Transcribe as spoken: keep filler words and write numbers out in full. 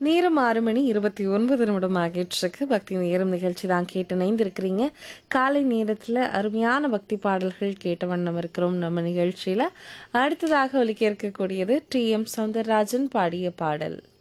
நேரம் ஆறு மணி இருபத்தி ஒன்பது நிமிடம் ஆகிட்டிருக்கு. பக்தி நேரம் நிகழ்ச்சி தான் கேட்டு இணைந்திருக்கிறீங்க. காலை நேரத்தில் அருமையான பக்தி பாடல்கள் கேட்ட வண்ணம் இருக்கிறோம் நம்ம நிகழ்ச்சியில். அடுத்ததாக ஒலிக்க இருக்கக்கூடியது டி எம் சௌந்தரராஜன் பாடிய பாடல்.